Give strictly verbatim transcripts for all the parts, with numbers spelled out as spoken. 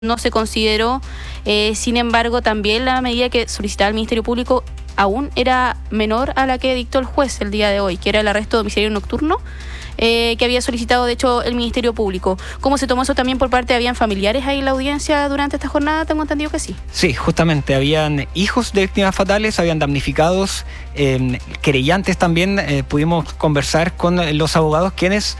no se consideró. Eh, sin embargo, también la medida que solicitaba el Ministerio Público aún era menor a la que dictó el juez el día de hoy, que era el arresto domiciliario nocturno, eh, que había solicitado, de hecho, el Ministerio Público. ¿Cómo se tomó eso también por parte? ¿Habían familiares ahí en la audiencia durante esta jornada? Tengo entendido que sí. Sí, justamente, habían hijos de víctimas fatales, habían damnificados, eh, querellantes también. Eh, pudimos conversar con los abogados, quienes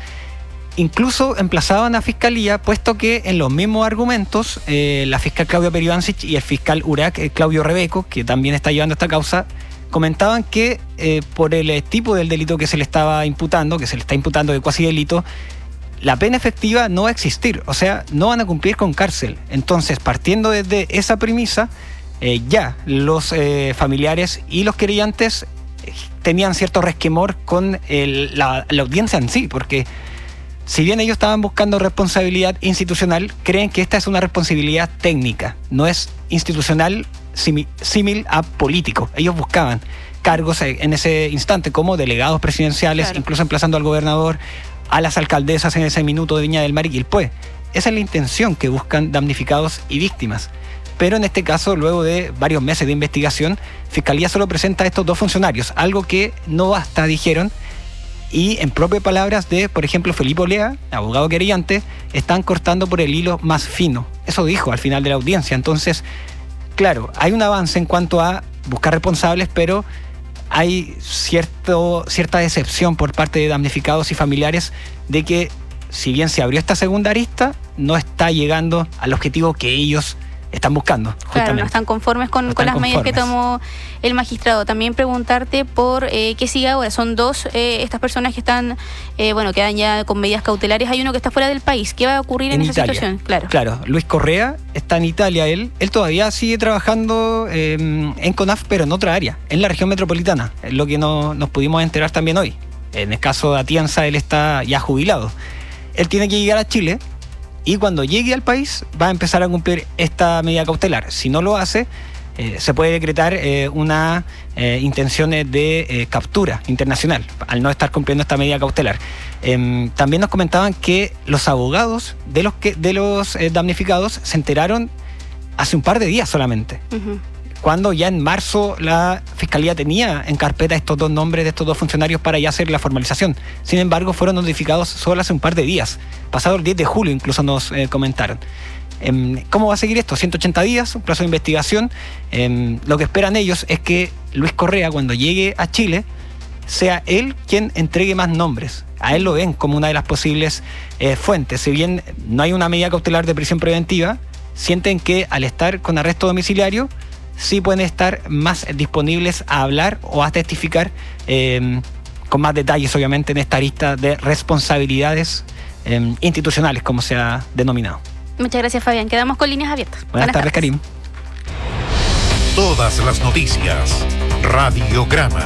incluso emplazaban a Fiscalía, puesto que en los mismos argumentos, eh, la fiscal Claudia Peribancic y el fiscal URAC, eh, Claudio Rebeco, que también está llevando esta causa, comentaban que eh, por el tipo del delito que se le estaba imputando, que se le está imputando de cuasi delito, la pena efectiva no va a existir, o sea, no van a cumplir con cárcel. Entonces, partiendo desde esa premisa, eh, ya los eh, familiares y los querellantes eh, tenían cierto resquemor con el, la, la audiencia en sí, porque si bien ellos estaban buscando responsabilidad institucional, creen que esta es una responsabilidad técnica, no es institucional símil a político. Ellos buscaban cargos en ese instante como delegados presidenciales, claro, incluso emplazando al gobernador, a las alcaldesas en ese minuto de Viña del Mar y Quilpué. Esa es la intención que buscan damnificados y víctimas. Pero en este caso, luego de varios meses de investigación, Fiscalía solo presenta a estos dos funcionarios, algo que no basta, dijeron. Y en propias palabras de, por ejemplo, Felipe Olea, abogado querellante, están cortando por el hilo más fino. Eso dijo al final de la audiencia. Entonces, claro, hay un avance en cuanto a buscar responsables, pero hay cierto, cierta decepción por parte de damnificados y familiares de que, si bien se abrió esta segunda arista, no está llegando al objetivo que ellos están buscando. Claro, no están conformes con, no están con las conformes. medidas que tomó el magistrado. También preguntarte por eh, qué sigue ahora. Son dos eh, estas personas que están, eh, bueno, quedan ya con medidas cautelares. Hay uno que está fuera del país. ¿Qué va a ocurrir en, en esa Italia. situación? Claro. Claro, Luis Correa está en Italia. Él, él todavía sigue trabajando eh, en CONAF, pero en otra área, en la región metropolitana. Es lo que no, nos pudimos enterar también hoy. En el caso de Atienza, él está ya jubilado. Él tiene que llegar a Chile. Y cuando llegue al país va a empezar a cumplir esta medida cautelar. Si no lo hace, eh, se puede decretar eh, una eh, intención de eh, captura internacional al no estar cumpliendo esta medida cautelar. Eh, también nos comentaban que los abogados de los, que, de los eh, damnificados se enteraron hace un par de días solamente. Uh-huh. Cuando ya en marzo la Fiscalía tenía en carpeta estos dos nombres de estos dos funcionarios para ya hacer la formalización. Sin embargo, fueron notificados solo hace un par de días. Pasado el diez de julio incluso nos eh, comentaron. Eh, ¿Cómo va a seguir esto? ciento ochenta días, un plazo de investigación. Eh, lo que esperan ellos es que Luis Correa, cuando llegue a Chile, sea él quien entregue más nombres. A él lo ven como una de las posibles eh, fuentes. Si bien no hay una medida cautelar de prisión preventiva, sienten que al estar con arresto domiciliario, sí pueden estar más disponibles a hablar o a testificar eh, con más detalles, obviamente, en esta lista de responsabilidades eh, institucionales, como se ha denominado. Muchas gracias, Fabián. Quedamos con líneas abiertas. Buenas, Buenas tardes, tardes, Karim. Todas las noticias. Radiograma.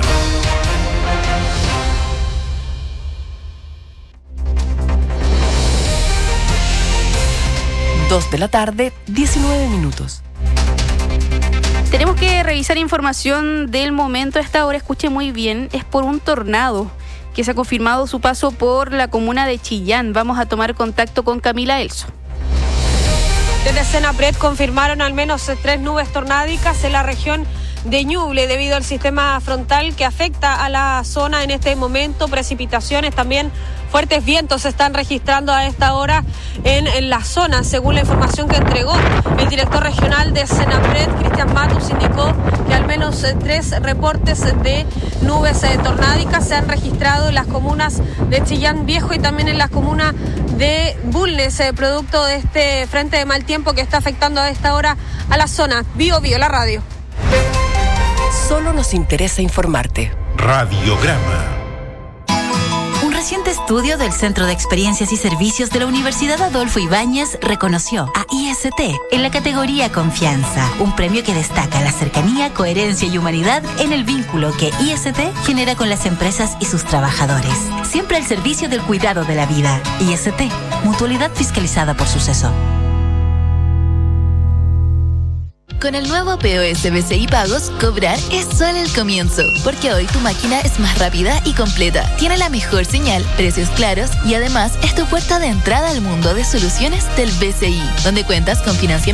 Dos de la tarde, diecinueve minutos. Tenemos que revisar información del momento. A esta hora, escuche muy bien, es por un tornado que se ha confirmado su paso por la comuna de Chillán. Vamos a tomar contacto con Camila Elso. Desde Senapred confirmaron al menos tres nubes tornádicas en la región de Ñuble debido al sistema frontal que afecta a la zona en este momento. Precipitaciones, también fuertes vientos se están registrando a esta hora en, en la zona, según la información que entregó el director regional de Senapred, Cristian Matus, indicó que al menos eh, tres reportes de nubes eh, tornádicas se han registrado en las comunas de Chillán Viejo y también en la comuna de Bulnes, eh, producto de este frente de mal tiempo que está afectando a esta hora a la zona. Bio Bio, la radio. Solo nos interesa informarte. Radiograma. Un reciente estudio del Centro de Experiencias y Servicios de la Universidad Adolfo Ibáñez reconoció a I S T en la categoría Confianza, un premio que destaca la cercanía, coherencia y humanidad en el vínculo que I S T genera con las empresas y sus trabajadores. Siempre al servicio del cuidado de la vida. I S T, mutualidad fiscalizada por Suceso. Con el nuevo P O S B C I Pagos, cobrar es solo el comienzo, porque hoy tu máquina es más rápida y completa, tiene la mejor señal, precios claros y además es tu puerta de entrada al mundo de soluciones del B C I, donde cuentas con financiamiento